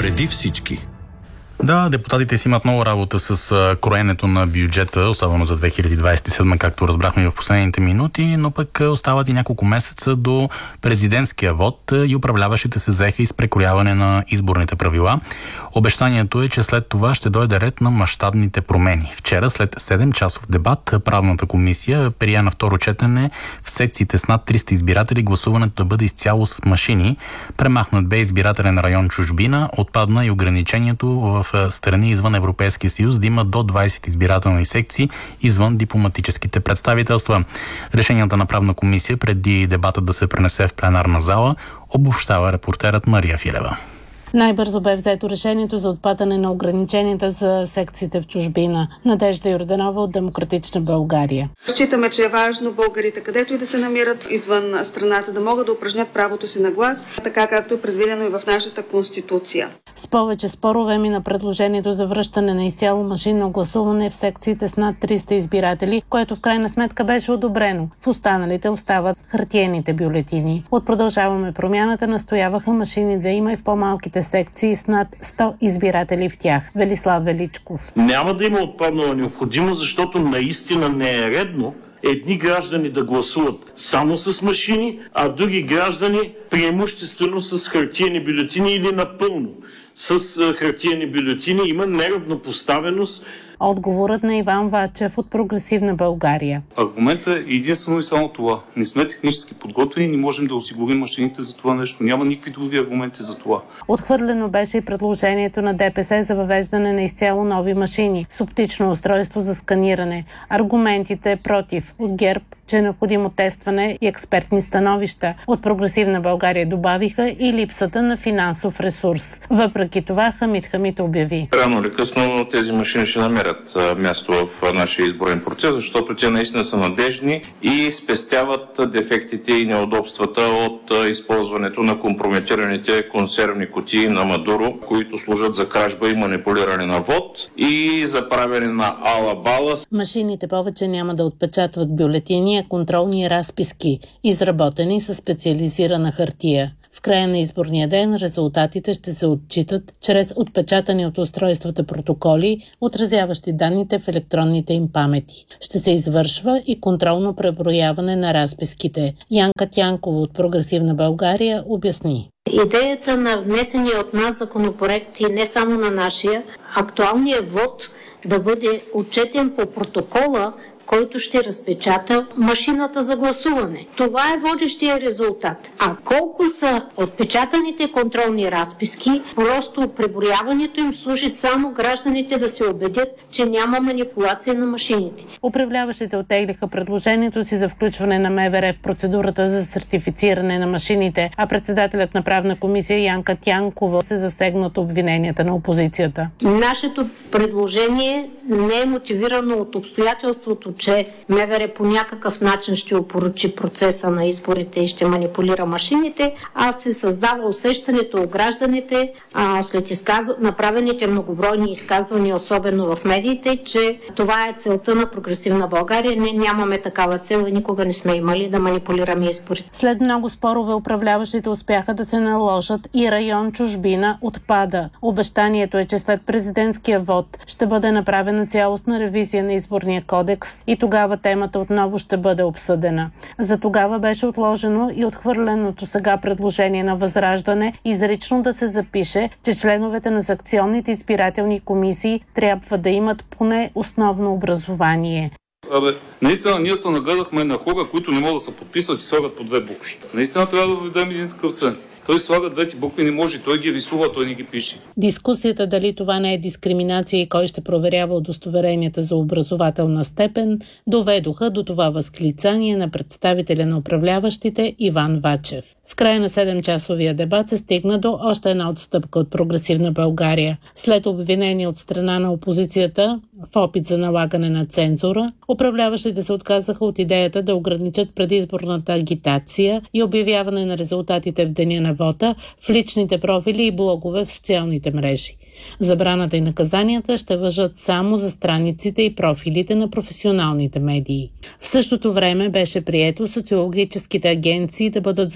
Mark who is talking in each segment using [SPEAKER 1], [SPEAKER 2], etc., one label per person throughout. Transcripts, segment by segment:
[SPEAKER 1] Преди всички.
[SPEAKER 2] Да, депутатите си имат много работа с кроенето на бюджета, особено за 2027, както разбрахме в последните минути, но пък остават и няколко месеца до президентския вод и управляващите се взеха из прекрояване на изборните правила. Обещанието е, че след това ще дойде ред на мащабните промени. Вчера, след 7-часов дебат, правната комисия прия на второ четене в секциите с над 300 избиратели гласуването да бъде изцяло с машини. Премахнат бе избирателен район чужбина, отпадна и ограничението в страни извън Европейския съюз да има до 20 избирателни секции извън дипломатическите представителства. Решенията на правна комисия преди дебатът да се пренесе в пленарна зала обобщава репортерът Мария Филева.
[SPEAKER 3] Най-бързо бе взето решението за отпадане на ограниченията за секциите в чужбина. Надежда Йорданова от Демократична България.
[SPEAKER 4] Считаме, че е важно българите, където и да се намират извън страната, да могат да упражнят правото си на глас, така както е предвидено и в нашата Конституция.
[SPEAKER 3] С повече спорове мина предложението за връщане на изцяло машинно гласуване в секциите с над 300 избиратели, което в крайна сметка беше одобрено. В останалите остават хартиените бюлетини. От Продължаваме промяната настояваха машини да има и в по-малките секции с над 100 избиратели в тях. Велислав Величков.
[SPEAKER 5] Няма да има отпаднала необходимост, защото наистина не е редно едни граждани да гласуват само с машини, а други граждани преимуществено с хартиени бюлетини или напълно с хартиени бюлетини. Има неравнопоставеност.
[SPEAKER 3] Отговорът на Иван Вачев от Прогресивна България.
[SPEAKER 6] Аргументът е единствено и само това. Не сме технически подготвени, не можем да осигурим машините за това нещо. Няма никакви други аргументи за това.
[SPEAKER 3] Отхвърлено беше и предложението на ДПС за въвеждане на изцяло нови машини с оптично устройство за сканиране. Аргументите против от ГЕРБ, че е необходимо тестване и експертни становища. От Прогресивна България добавиха и липсата на финансов ресурс. Въпреки това Хамид Хамид обяви.
[SPEAKER 7] Рано или късно тези машини ще намерят място в нашия изборен процес, защото те наистина са надежни и спестяват дефектите и неудобствата от използването на компрометираните консервни кутии на Мадуро, които служат за кражба и манипулиране на вод и за правене на ала-бала.
[SPEAKER 3] Машините повече няма да отпечатват бюлетини, а контролни разписки, изработени със специализирана хартия. В края на изборния ден резултатите ще се отчитат чрез отпечатани от устройствата протоколи, отразяващи данните в електронните им памети. Ще се извършва и контролно преброяване на разписките. Янка Тянкова от Прогресивна България обясни.
[SPEAKER 8] Идеята на внесения от нас законопроект и не само на нашия, актуалният вод да бъде отчетен по протокола, който ще разпечата машината за гласуване. Това е водещия резултат. А колко са отпечатаните контролни разписки, просто преброяването им служи само гражданите да се убедят, че няма манипулация на машините.
[SPEAKER 3] Управляващите оттеглиха предложението си за включване на МВР в процедурата за сертифициране на машините, а председателят на правна комисия Янка Тянкова се засегна от обвиненията на опозицията.
[SPEAKER 8] Нашето предложение не е мотивирано от обстоятелството, че МВР по някакъв начин ще опорочи процеса на изборите и ще манипулира машините, а се създава усещането у гражданите след направените многобройни изказвания, особено в медиите, че това е целта на Прогресивна България. Ние нямаме такава цел и никога не сме имали да манипулираме изборите.
[SPEAKER 3] След много спорове управляващите успяха да се наложат и район чужбина отпада. Обещанието е, че след президентския вод ще бъде направена цялостна ревизия на изборния кодекс и тогава темата отново ще бъде обсъдена. За тогава беше отложено и отхвърленото сега предложение на Възраждане изрично да се запише, че членовете на секционните избирателни комисии трябва да имат поне основно образование.
[SPEAKER 6] Наистина ние се нагледахме на хора, които не могат да се подписват и слагат по две букви. Наистина трябва да въведем един такъв ценз. Той слага двете букви, не може, той ги рисува, той не ги пише.
[SPEAKER 3] Дискусията дали това не е дискриминация и кой ще проверява удостоверенията за образователна степен, доведоха до това възклицание на представителя на управляващите Иван Вачев. В края на 7-часовия дебат се стигна до още една отстъпка от Прогресивна България. След обвинение от страна на опозицията в опит за налагане на цензура, управляващите се отказаха от идеята да ограничат предизборната агитация и обявяване на резултатите в деня на вота в личните профили и блогове в социалните мрежи. Забраната и наказанията ще важат само за страниците и профилите на професионалните медии. В същото време беше прието социологическите агенции да бъдат задължени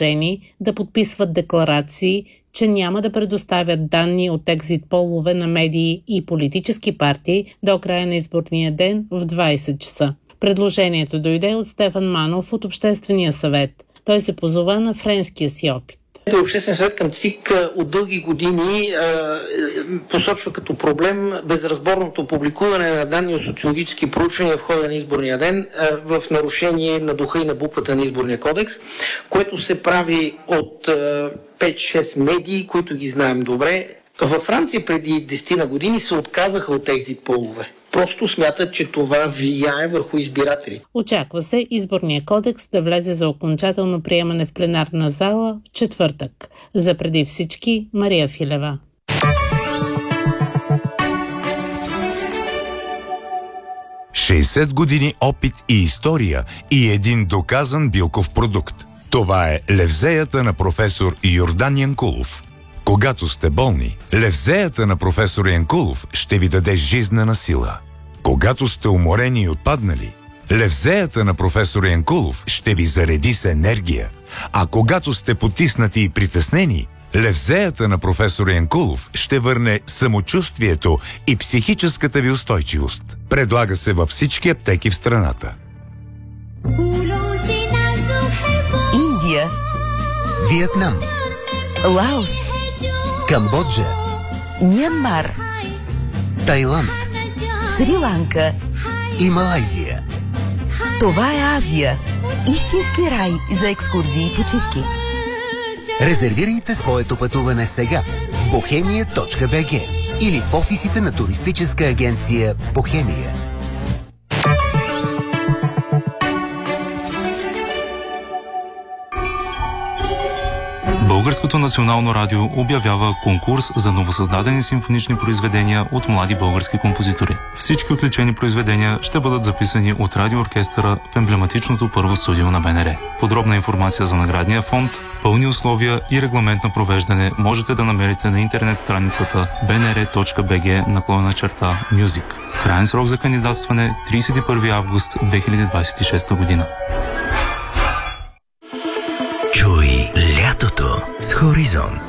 [SPEAKER 3] задължени да подписват декларации, че няма да предоставят данни от екзит полове на медии и политически партии до края на изборния ден в 20 часа. Предложението дойде от Стефан Манов от Обществения съвет. Той се позова на френския си опит.
[SPEAKER 1] Обществен съвет към ЦИК от дълги години посочва като проблем безразборното публикуване на данни от социологически проучвания в хода на изборния ден в нарушение на духа и на буквата на изборния кодекс, което се прави от 5-6 медии, които ги знаем добре. Във Франция преди 10 години се отказаха от екзит полове. Просто смятат, че това влияе върху избирателите.
[SPEAKER 3] Очаква се изборния кодекс да влезе за окончателно приемане в пленарна зала в четвъртък. За преди всички Мария Филева.
[SPEAKER 9] – 60 години опит и история и един доказан билков продукт. Това е левзеята на професор Йордан Янкулов. Когато сте болни, левзеята на професор Янкулов ще ви даде жизнена сила. Когато сте уморени и отпаднали, левзеята на професор Янкулов ще ви зареди с енергия. А когато сте потиснати и притеснени, левзеята на професор Янкулов ще върне самочувствието и психическата ви устойчивост. Предлага се във всички аптеки в страната.
[SPEAKER 10] Индия,
[SPEAKER 11] Виетнам,
[SPEAKER 10] Лаос,
[SPEAKER 11] Камбоджа,
[SPEAKER 10] Мянмар,
[SPEAKER 11] Тайланд,
[SPEAKER 10] Шри-Ланка
[SPEAKER 11] и Малайзия.
[SPEAKER 10] Това е Азия. Истински рай за екскурзии и почивки.
[SPEAKER 11] Резервирайте своето пътуване сега в bohemia.bg или в офисите на туристическа агенция Bohemia.
[SPEAKER 12] Българското национално радио обявява конкурс за новосъздадени симфонични произведения от млади български композитори. Всички отличени произведения ще бъдат записани от радиооркестъра в емблематичното първо студио на БНР. Подробна информация за наградния фонд, пълни условия и регламент на провеждане можете да намерите на интернет страницата bnr.bg/music. Краен срок за кандидатстване 31 август 2026 година.
[SPEAKER 11] Чуй лятото с Хоризонт.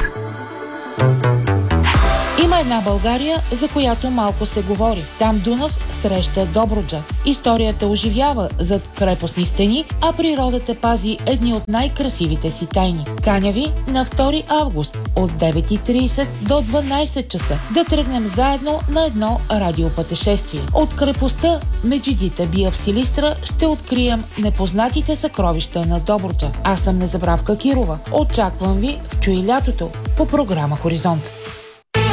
[SPEAKER 13] Има една България, за която малко се говори. Там Дунав среща Добруджа. Историята оживява зад крепостни стени, а природата пази едни от най-красивите си тайни. Каня ви на 2 август от 9:30 до 12 часа да тръгнем заедно на едно радиопътешествие. От крепостта Меджидите бия в Силистра ще открием непознатите съкровища на Добруджа. Аз съм Незабравка Кирова. Очаквам ви в Чуй лятото по програма Хоризонт.